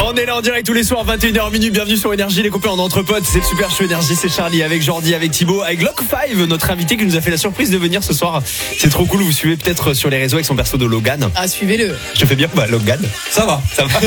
On est là en direct tous les soirs, 21h minuit. Bienvenue sur Énergie, les copains, on est entre potes. C'est le Super Show Énergie, c'est Charlie avec Jordi, avec Thibaut, avec Lock5, notre invité qui nous a fait la surprise de venir ce soir. C'est trop cool, vous suivez peut-être sur les réseaux avec son perso de Logan. Ah, suivez-le. Je te fais bien, Logan. Ça va.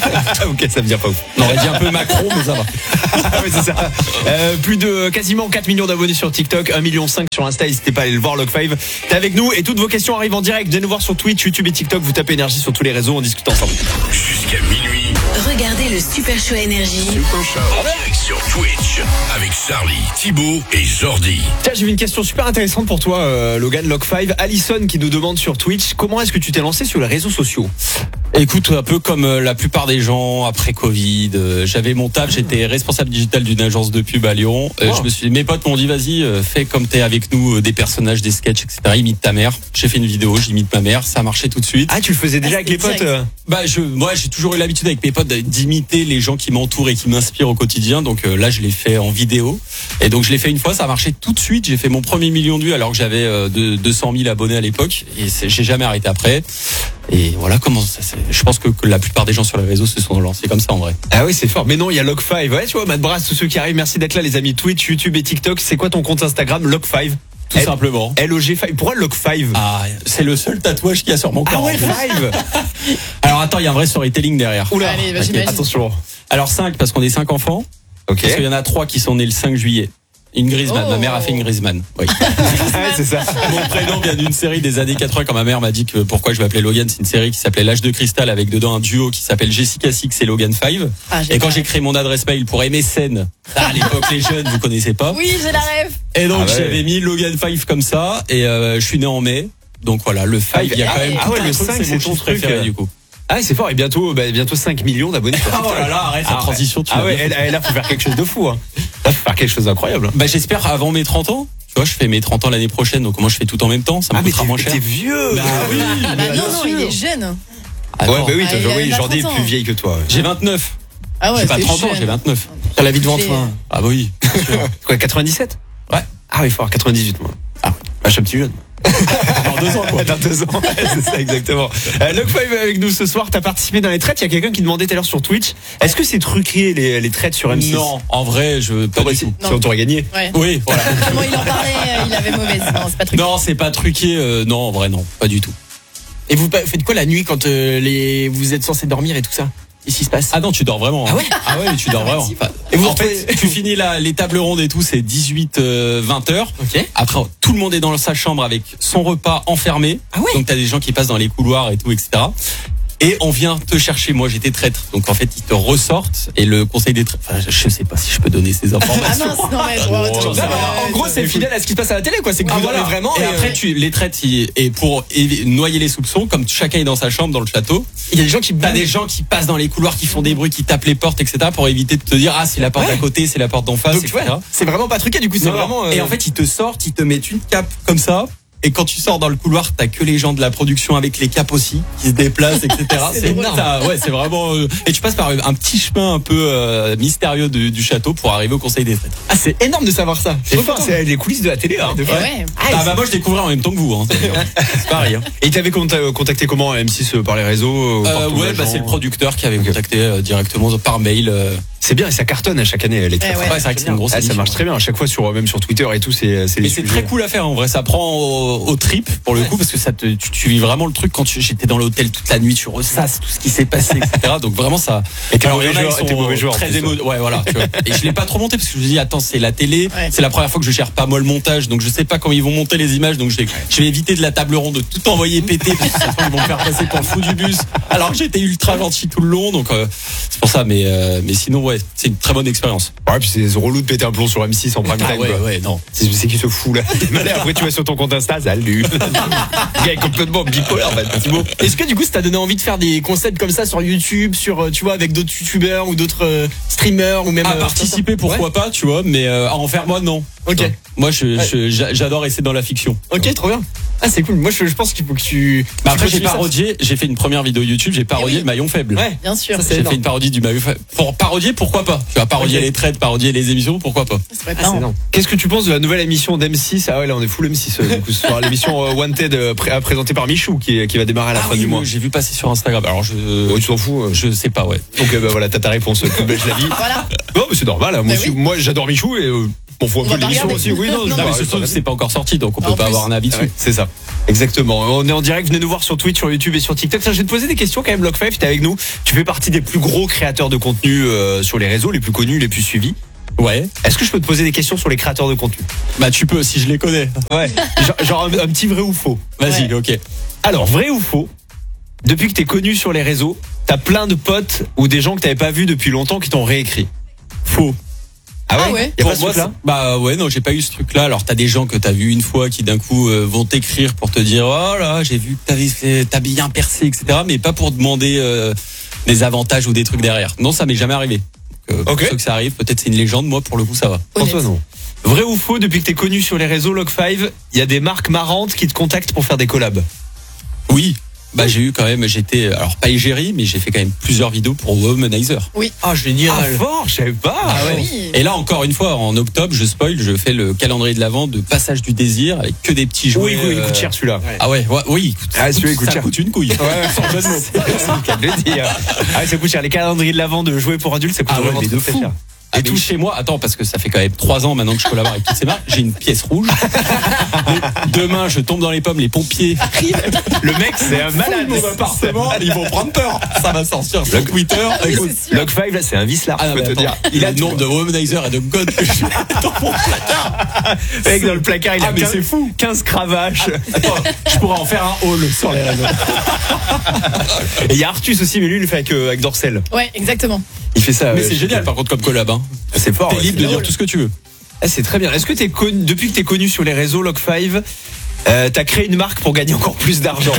Ok, ça me vient pas ouf. On aurait dit un peu Macron, mais ça va. Oui, c'est ça. Plus de quasiment 4 millions d'abonnés sur TikTok, 1,5 million sur Insta. N'hésitez pas à aller le voir, Lock5. T'es avec nous et toutes vos questions arrivent en direct. Venez nous voir sur Twitch, YouTube et TikTok. Vous tapez Énergie sur tous les réseaux, on discute ensemble. Jusqu'à minuit. Regardez le Super Show Énergie. En direct sur Twitch avec Charlie, Thibaut et Jordi. Tiens, j'ai une question super intéressante pour toi, Logan, Lock5. Alison qui nous demande sur Twitch, comment est-ce que tu t'es lancé sur les réseaux sociaux? Écoute, un peu comme la plupart des gens après Covid, j'avais mon taf, j'étais responsable digital d'une agence de pub à Lyon. Mes potes m'ont dit vas-y, fais comme t'es avec nous, des personnages, des sketchs, etc. Imite ta mère. J'ai fait une vidéo, j'imite ma mère, ça a marché tout de suite. Ah, tu le faisais déjà avec les potes Moi, j'ai toujours eu l'habitude avec mes potes d'imiter les gens qui m'entourent et qui m'inspirent au quotidien. Donc là, je l'ai fait en vidéo. Et donc je l'ai fait une fois, ça a marché tout de suite. J'ai fait mon premier million de vues alors que j'avais 200 000 abonnés à l'époque. Et j'ai jamais arrêté après. Et voilà comment ça. Je pense que la plupart des gens sur les réseaux se sont lancés comme ça en vrai. Ah oui, c'est fort. Mais non, il y a Lock5. Ouais, tu vois, Matt Brass, tous ceux qui arrivent, merci d'être là, les amis. Twitch, YouTube et TikTok. C'est quoi ton compte Instagram? Lock5. Tout simplement. LOG5. Pourquoi Lock5? Ah, c'est le seul tatouage qu'il y a sur mon corps. Ah ouais, 5. Alors attends, il y a un vrai storytelling derrière. Oula, allez, okay. j'imagine. Attention. Alors 5 parce qu'on est 5 enfants. Ok. Parce qu'il y en a 3 qui sont nés le 5 juillet. Une Griezmann, Oh. Ma mère a fait une Griezmann. Oui. Ouais, c'est ça. Mon prénom vient d'une série des années 80 quand ma mère m'a dit que pourquoi je m'appelais Logan, c'est une série qui s'appelait L'âge de cristal avec dedans un duo qui s'appelle Jessica Six et Logan 5. Ah, Et quand j'ai créé mon adresse mail pour MSN, à l'époque les jeunes vous connaissez pas. Oui, j'ai la rêve. Et donc Ah ouais. j'avais mis Logan 5 comme ça et je suis né en mai. Donc voilà, le 5, il y a quand même ah ouais, tout un le truc, 5, c'est mon c'est ton chiffre truc, préféré du coup. Ah, c'est fort. Et bientôt 5 millions d'abonnés. Oh là là, arrête la transition, tu Ah vas ouais, bien. là, faut faire quelque chose de fou, hein. Là, faut faire quelque chose d'incroyable. Bah j'espère avant mes 30 ans. Tu vois, je fais mes 30 ans l'année prochaine, donc moi je fais tout en même temps, ça me coûtera moins cher. T'es vieux. Bah oui. Non, il est jeune. Ouais, bah oui, Ah, il a Jordi est 30 ans. plus vieille que toi. Ouais. J'ai 29. Ah ouais, J'ai pas c'est 30 ans, jeune. j'ai 29. T'as la vie devant J'ai- toi. Ah bah oui. Quoi, 97? Ouais. Ah oui, faut avoir 98, moi. Ah, je suis un petit jeune. Dans 2 ans quoi. Dans 2 ans, ouais, c'est ça exactement. Lock5 avec nous ce soir, t'as participé dans les traites. Il y a quelqu'un qui demandait tout à l'heure sur Twitch, est-ce que c'est truqué les traites sur M6? Non, en vrai, je pas du tout. Si on t'aurait gagné. Ouais. Oui, voilà. Comment il en parlait, il avait mauvaise. Non, c'est pas truc. Non, c'est pas truqué. Non, en vrai, non, pas du tout. Et vous faites quoi la nuit quand vous êtes censé dormir et tout ça? Qu'est-ce qui se passe? Ah non, tu dors vraiment. Hein. Ah ouais, tu dors vraiment. Enfin, Et vous en fait, tu finis les tables rondes et tout, c'est 18-20 heures. Ok. Après, tout le monde est dans sa chambre avec son repas enfermé. Ah ouais. Donc t'as des gens qui passent dans les couloirs et tout, etc. Et on vient te chercher. Moi, j'étais traître. Donc en fait, ils te ressortent et le conseil des traîtres. Enfin, je sais pas si je peux donner ces Ah informations. mince, non, mais Oh, ça va. En gros, c'est fidèle à ce qui se passe à la télé, quoi. C'est que vous dormez vraiment. Et après, les traites, et pour noyer les soupçons, comme chacun est dans sa chambre, dans le château, il y a des gens qui t'as des gens qui passent dans les couloirs, qui font des bruits, qui tapent les portes, etc. pour éviter de te dire, ah, c'est la porte Ouais. d'à côté, c'est la porte d'en face, Donc, etc. ouais, c'est vraiment pas truqué, du coup, c'est Non, vraiment. Et en fait, ils te sortent, ils te mettent une cape comme ça. Et quand tu sors dans le couloir, t'as que les gens de la production avec les capes aussi, qui se déplacent, etc. C'est énorme. Ouais, c'est vraiment. Et tu passes par un petit chemin un peu mystérieux du château pour arriver au conseil des traites. Ah, c'est énorme de savoir ça. C'est fort, c'est les coulisses de la télé, hein. Et ouais. Ah bah moi je découvrais en même temps que vous. Hein. C'est pareil. Hein. Et t'avais contacté comment M6 par les réseaux? Par ton Ouais, agent c'est le producteur qui avait contacté directement par mail. C'est bien, et ça cartonne à chaque année les traites. Ouais. Ouais, c'est vrai que c'est une grosse Ah, ça émission. marche très bien à chaque fois même sur Twitter et tout, c'est Mais des c'est sujets. très cool à faire en vrai, ça prend au trip pour le coup parce que tu vis vraiment le truc quand j'étais dans l'hôtel toute la nuit, tu ressasses tout ce qui s'est passé, etc. Donc vraiment ça. Et t'es Alors, il y en a, ils mauvais sont joueur, en très plus, ouais voilà. Tu vois. Et je l'ai pas trop monté parce que je me dis attends c'est la télé, Ouais. c'est la première fois que je gère pas moi le montage, donc je sais pas comment ils vont monter les images, donc je vais éviter de la table ronde de tout envoyer péter parce que ça se trouve, ils vont me faire passer pour le fou du bus. Alors que j'étais ultra gentil tout le long, donc c'est pour ça. Mais sinon ouais, c'est une très bonne expérience. Ouais, puis c'est relou de péter un plomb sur M6 en prime Ah time. ouais quoi. ouais non. C'est qui se fout là. Après tu vas sur ton compte Insta, salut. Le gars est complètement bipolaire, Thibaut. Est-ce que du coup, ça t'a donné envie de faire des concepts comme ça sur YouTube, tu vois, avec d'autres youtubeurs ou d'autres streamers ou même À participer pourquoi pas, tu vois, mais à en faire moi non. Ok. Moi j'adore essayer dans la fiction. Ok, trop bien. Ah, c'est cool. Moi, je pense qu'il faut que tu. Bah après, tu j'ai continues ça. parodié, j'ai fait une première vidéo YouTube, j'ai parodié oui. le maillon faible. Ouais. Bien sûr. Ça, c'est J'ai énorme. fait une parodie du maillon faible. Pour parodier, pourquoi pas? Tu vas parodier Ok. les traits, parodier les émissions, pourquoi pas? Ça pourrait être Ah, c'est marrant. énorme. Qu'est-ce que tu penses de la nouvelle émission d'M6? Ah ouais, là, on est full M6. Du coup, ce soir, l'émission Wanted présentée par Michou qui va démarrer à la fin du mois. J'ai vu passer sur Instagram. Alors Ouais, tu t'en fous. je sais pas, ouais. Donc, bah voilà, t'as ta réponse. Toute belle, je la vis. Voilà. Non, mais c'est normal. Moi, Bah aussi, oui. moi, j'adore Michou et on voit un On peu va pas l'émission regarder. aussi. Oui, non, Non, Non, mais bah, surtout, c'est pas encore sorti, donc on En peut pas plus. avoir un avis dessus. Ouais, c'est ça. Exactement. On est en direct. Venez nous voir sur Twitch, sur YouTube et sur TikTok. Tiens, je vais te poser des questions quand même. Lock5, t'es avec nous. Tu fais partie des plus gros créateurs de contenu sur les réseaux, les plus connus, les plus suivis. Ouais. Est-ce que je peux te poser des questions sur les créateurs de contenu? Bah, tu peux, si je les connais. Ouais. Genre un petit vrai ou faux. Vas-y, Ouais. ok. Alors, vrai ou faux? Depuis que t'es connu sur les réseaux, t'as plein de potes ou des gens que t'avais pas vus depuis longtemps qui t'ont réécrit. Faux. Ah ouais. Y a pas Pour ce moi, truc-là? bah ouais, non, j'ai pas eu ce truc-là. Alors t'as des gens que t'as vu une fois qui d'un coup vont t'écrire pour te dire oh là, j'ai vu que t'as bien percé, etc. Mais pas pour demander des avantages ou des trucs derrière. Non, ça m'est jamais arrivé. Donc, Ok. pour ceux que ça arrive, peut-être c'est une légende. Moi, pour le coup, ça va. Honnête. François, non. Vrai ou faux, depuis que t'es connu sur les réseaux Lock5, il y a des marques marrantes qui te contactent pour faire des collabs. Oui. Bah j'ai eu quand même, j'étais alors pas égérie, mais j'ai fait quand même plusieurs vidéos pour Womanizer. Ah, génial. Ah, fort, je savais pas. Ah ouais. Oui. Et là encore une fois, en octobre, je spoil, je fais le calendrier de l'Avent de Passage du Désir avec que des petits jouets. Oui, il coûte cher celui-là. Ah ouais, oui. Ah, celui-là, il coûte ça cher. coûte une couille. Sans jeu de mots. C'est le cas de le dire. Ah, ça coûte cher. Les calendriers de l'avant de jouets pour adultes, ça coûte Ah ouais, vraiment mais de très fou. cher. Et tout chez moi, attends, parce que ça fait quand même 3 ans maintenant que je collabore avec toutes ces marques, j'ai une pièce rouge. Demain, je tombe dans les pommes, les pompiers arrivent. Le mec, c'est un malade. Mon appartement, ils vont prendre peur. Ça va sortir sur Twitter. Oui, Écoute, c'est sûr. Lock5, là, c'est un vis large, ah je non, peux mais te attends, dire. il a le nombre de Womanizer et de God que j'ai dans mon placard. Le mec, dans le placard, il a Ah, mais 15, c'est fou. 15 cravaches. Attends, je pourrais en faire un haul sur les réseaux. Et il y a Artus aussi, mais lui, il le fait avec Dorcel. Ouais, exactement. Il fait ça. Mais c'est génial par contre comme collab. Hein. C'est fort. T'es ouais, libre c'est de dire drôle. tout ce que tu veux. Ah, c'est très bien. Est-ce que t'es connu, depuis que t'es connu sur les réseaux Lock5, t'as créé une marque pour gagner encore plus d'argent?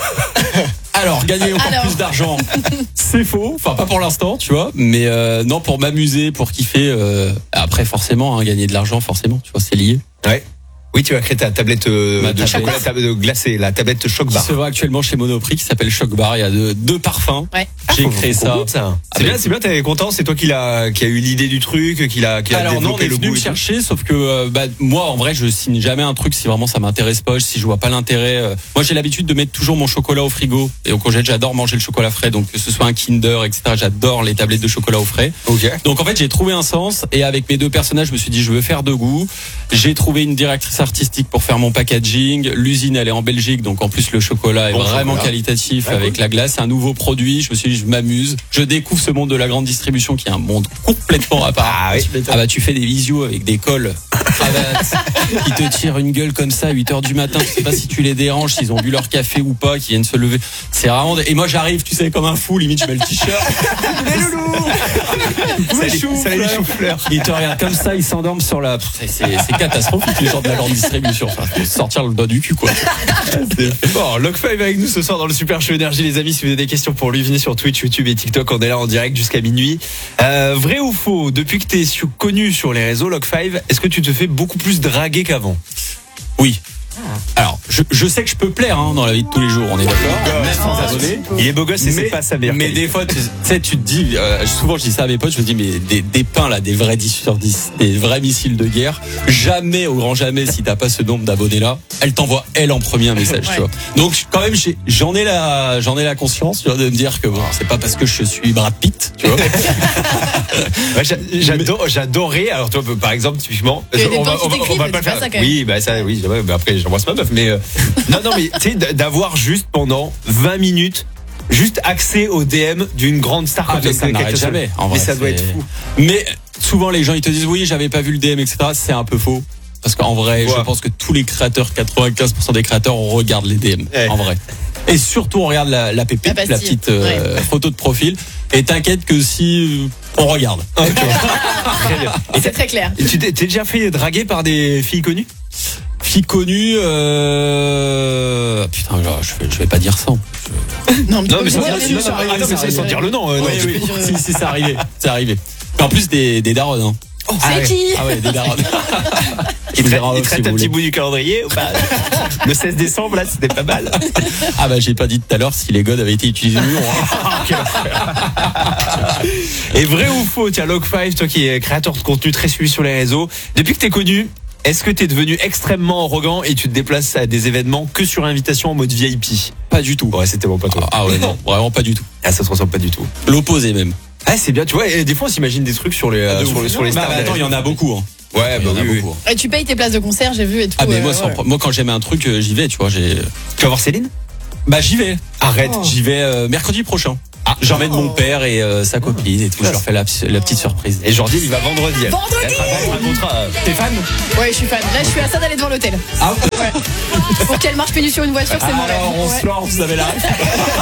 Alors, gagner encore Alors. plus d'argent, c'est faux. Enfin, pas pour l'instant, tu vois. Mais non, pour m'amuser, pour kiffer. Après, forcément, hein, gagner de l'argent, forcément, tu vois, c'est lié. Ouais. Oui, tu vas créer ta tablette Ma de tablette. chocolat glacé, la tablette Choc Qui Bar. se vend actuellement chez Monoprix, qui s'appelle Choc Bar. Il y a deux parfums. Ouais. J'ai Faut- créé faut ça. qu'on goûte, Ah, C'est mais- bien, c'est bien, t'es content, c'est toi qui a eu l'idée du truc, qui a Alors non, on développé est le venu goût. me et tout. chercher, sauf que moi, en vrai, je signe jamais un truc si vraiment ça m'intéresse pas, si je vois pas l'intérêt. Moi, j'ai l'habitude de mettre toujours mon chocolat au frigo. Et au congèle, j'adore manger le chocolat frais, donc que ce soit un Kinder, etc. J'adore les tablettes de chocolat au frais. Ok. Donc en fait, j'ai trouvé un sens et avec mes deux personnages, je me suis dit je veux faire de goût. J'ai trouvé une directrice artistique pour faire mon packaging. L'usine, elle est en Belgique, donc en plus le chocolat est Bon vraiment chocolat. qualitatif Ah, avec cool. la glace. C'est un nouveau produit. Je me suis dit je m'amuse. Je découvre ce monde de la grande distribution qui est un monde complètement à part. Ah oui. Ah bah tu fais des visios avec des cols cravates qui te tirent une gueule comme ça à 8h du matin. Tu sais pas si tu les déranges, s'ils ont bu leur café ou pas, qui viennent se lever. C'est vraiment. Et moi j'arrive, tu sais, comme un fou. Limite je mets le t-shirt. Les loulous. Ça les chou-fleurs. Ils te regardent comme ça, ils s'endorment sur la. C'est catastrophique les gens de la grande distribution. Enfin, faut sortir le doigt du cul quoi. C'est fort. Lock5 avec nous ce soir dans le Super Show Énergie, les amis. Si vous avez des questions pour lui, venez sur Twitch, YouTube et TikTok. On est là en direct jusqu'à minuit. Vrai ou faux, depuis que t'es connu sur les réseaux Lock5, est-ce que tu te fais beaucoup plus draguer qu'avant? Oui. Alors, je sais que je peux plaire hein, dans la vie de tous les jours, on est d'accord. Même sans abonnés. Il est beau gosse et c'est pas sa meilleure Mais qualité. des fois, tu sais, tu te dis, souvent je dis ça à mes potes, je me dis, mais des pains là, des vrais 10 sur 10, des vrais missiles de guerre, jamais, au grand jamais, si t'as pas ce nombre d'abonnés là, elle t'envoie elle en premier un message, Ouais. tu vois. Donc quand même, j'en ai la conscience, tu vois, de me dire que bon, c'est pas parce que je suis Brad Pitt, tu vois. Ouais, j'adorais. Alors toi, par exemple, typiquement, Il y a des gens qui t'écrivent, va tu pas le fais faire. ça quand même. Oui, bah ça, oui. Ouais, bah après, j'embrasse ma meuf, mais non, mais tu sais, d'avoir juste pendant 20 minutes. Juste accès au DM d'une grande star Ah, comme mais ça quelqu'un n'arrête seul. jamais. En Mais vrai, ça doit être c'est- fou. Mais souvent les gens ils te disent oui j'avais pas vu le DM etc. C'est un peu faux parce qu'en vrai Ouais. je pense que tous les créateurs, 95% des créateurs on regarde les DM Ouais. en vrai. Et surtout on regarde la pépite, La la pastille. petite Ouais. photo de profil. Et t'inquiète que si on regarde. Très bien. Et C'est très clair. tu t'es déjà fait draguer par des filles connues? Fille connue, putain je vais pas dire ça. Non, mais, Non, mais sans sans dire sans dire le nom. Oui, non, oui, je peux dire- si c'est arrivé, c'est arrivé. Mais en plus des darons. Hein. C'est qui? Ah ouais, des darons. Il traite un petit bout du calendrier ou pas? Le 16 décembre, là, c'était pas mal. Ah bah j'ai pas dit tout à l'heure si les godes avaient été utilisés ou non. Et vrai ou faux, tiens, Log5, toi qui es créateur de contenu très suivi sur les réseaux, depuis que t'es connu, est-ce que t'es devenu extrêmement arrogant et tu te déplaces à des événements que sur invitation en mode VIP? Pas du tout. Ouais, c'était bon, pas toi. Ah ouais, non, vraiment pas du tout. Ah, ça se ressemble pas du tout. L'opposé même. Ah, c'est bien, tu vois, et des fois on s'imagine des trucs sur les, sur les Bah, stars. attends, il y en a beaucoup. Hein. Ouais, Il y bah en a oui. beaucoup. Et tu payes tes places de concert, j'ai vu et tout. Ah mais moi, ouais. moi quand j'aime un truc, j'y vais, tu vois. Tu vas voir Céline? Bah j'y vais. Arrête. J'y vais mercredi prochain. J'emmène mon père et sa copine et tout. Je leur fais la petite surprise. Et Jordi, il va vendredi. Vendredi. T'es fan? Ouais, je suis fan. Là, je suis à ça d'aller devant l'hôtel. Ah Ouais. Pour qu'elle marche pieds nus sur une voiture, c'est mon rêve. alors on Ouais. se lance, vous avez la ref.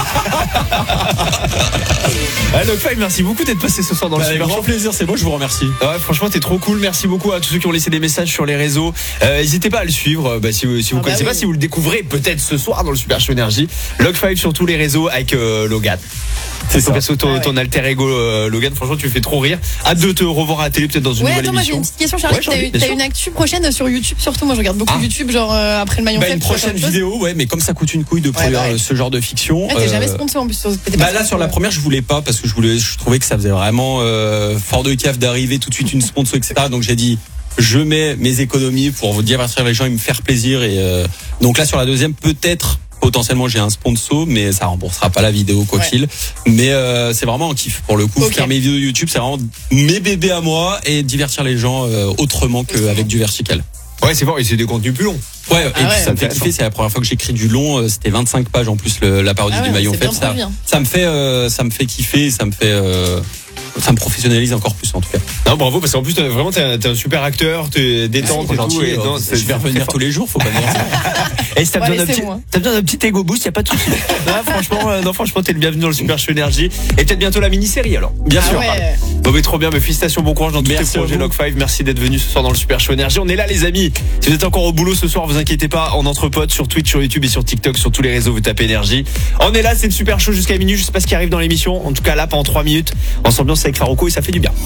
Log5, merci beaucoup d'être passé ce soir dans le Avec Super grand Show. plaisir, c'est moi, je vous remercie. Ouais, franchement, t'es trop cool. Merci beaucoup à tous ceux qui ont laissé des messages sur les réseaux. N'hésitez pas à le suivre. Si vous connaissez pas, oui. si vous le découvrez peut-être ce soir dans le Super Show Énergie. Log5 sur tous les réseaux avec Logan. C'est ça. Ton alter ego Logan. Franchement, tu me fais trop rire. Hâte de te revoir à la télé peut-être dans une Ouais, nouvelle attends, moi j'ai émission. une petite question, Charlie. Ouais, Charlie, bien T'as sûr. une actu prochaine sur YouTube, surtout. Moi, je regarde beaucoup YouTube, genre après le maillon Bah, faible. une tu vois, prochaine plein de choses. vidéo, ouais, mais comme ça coûte une couille de produire ouais. ce genre de fiction. Ouais, t'es jamais sponsor en plus. Bah là sur la première je voulais pas parce que je trouvais que ça faisait vraiment fort de cave d'arriver tout de suite une sponsor etc. Donc j'ai dit je mets mes économies pour vous divertir les gens et me faire plaisir et donc là sur la deuxième peut-être potentiellement j'ai un sponsor mais ça remboursera pas la vidéo quoi qu'il mais c'est vraiment un kiff pour le coup faire mes vidéos YouTube c'est vraiment mes bébés à moi et divertir les gens autrement qu'avec du vertical. Ouais, c'est fort. Et c'est des contenus plus longs. Ouais, et puis ouais. ça me fait kiffer, c'est la première fois que j'écris du long, c'était 25 pages en plus la parodie du maillon c'est faible, bien ça, produit, hein. ça me fait kiffer, ça me professionnalise encore plus en tout cas. Non, bravo, parce qu'en plus, t'es un super acteur, t'es détente et tout. Et non, je vais revenir tous les jours, faut pas dire ça. Et si t'as Ouais, besoin d'un laissez-moi. petit ego boost, y a pas de souci. Franchement, t'es le bienvenu dans le Super Show Énergie. Et peut-être bientôt la mini-série alors. Bien Ah sûr. ouais. Bon, mais trop bien, mais félicitations, bon courage dans tous tes Merci à projets vous. Log5. Merci d'être venu ce soir dans le Super Show Énergie. On est là, les amis. Si vous êtes encore au boulot ce soir, vous inquiétez pas, en entre potes, sur Twitch, sur YouTube et sur TikTok, sur tous les réseaux, vous tapez Énergie. On est là, c'est le Super Show jusqu'à minuit. Je sais pas ce qui arrive dans l'émission. En tout cas, là, pendant 3 minutes, on s'ambiance avec Farouko et ça fait du bien.